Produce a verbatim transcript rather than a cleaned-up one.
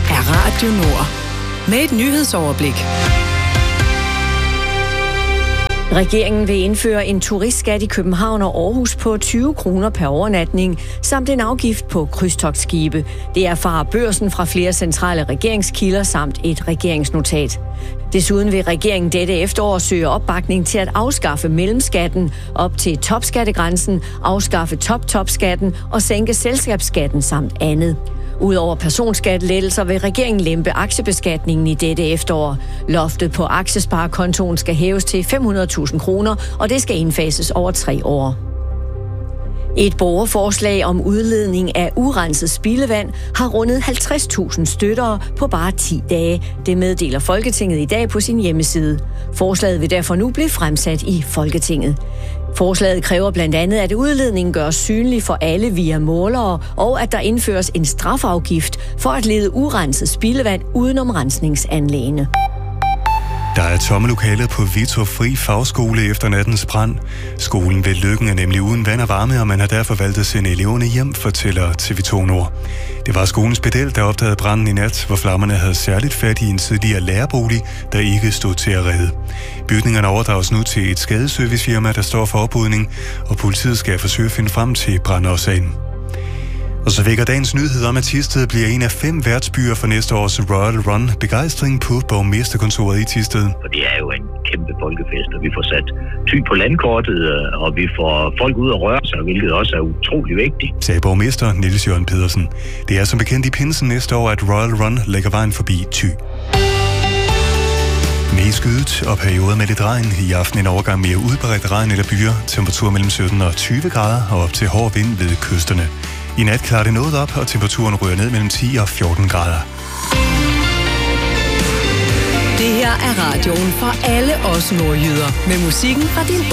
er Radio Nord. Med et nyhedsoverblik. Regeringen vil indføre en turistskat i København og Aarhus på tyve kroner per overnatning, samt en afgift på krydstogtskibe. Det erfarer Børsen fra flere centrale regeringskilder samt et regeringsnotat. Desuden vil regeringen dette efterår søge opbakning til at afskaffe mellemskatten op til topskattegrænsen, afskaffe top-topskatten og sænke selskabsskatten samt andet. Udover personskattelettelser vil regeringen lempe aktiebeskatningen i dette efterår. Loftet på aktiesparekontoen skal hæves til fem hundrede tusind kroner, og det skal indfases over tre år. Et borgerforslag om udledning af urenset spildevand har rundet halvtreds tusind støttere på bare ti dage. Det meddeler Folketinget i dag på sin hjemmeside. Forslaget vil derfor nu blive fremsat i Folketinget. Forslaget kræver blandt andet, at udledningen gøres synlig for alle via målere, og at der indføres en strafafgift for at lede urenset spildevand udenom rensningsanlægene. Der er tomme lokaler på Vito Fri Fagskole efter nattens brand. Skolen ved Løkken er nemlig uden vand og varme, og man har derfor valgt at sende eleverne hjem, fortæller T V to Nord. Det var skolens pedel, der opdagede branden i nat, hvor flammerne havde særligt fat i en tidligere lærerbolig, der ikke stod til at redde. Bygningerne overdrages nu til et skadeservicefirma, der står for oprydning, og politiet skal forsøge at finde frem til brandårsagen. Og så vækker dagens nyhed om, at Thisted bliver en af fem værtsbyer for næste års Royal Run. Begejstring på borgmesterkontoret i Thisted. For det er jo en kæmpe folkefest, og vi får sat Thy på landkortet, og vi får folk ud at røre sig, hvilket også er utrolig vigtigt, sagde borgmester Niels Jørgen Pedersen. Det er som bekendt i pinsen næste år, at Royal Run lægger vejen forbi Thy. Mest skyet og perioder med lidt regn. I aften en overgang mere udbredt regn eller byer. Temperatur mellem sytten og tyve grader og op til hård vind ved kysterne. I nat klarer det noget op, og temperaturen ryger ned mellem ti og fjorten grader. Det her er radioen for alle os nordjyder. Med musikken fra din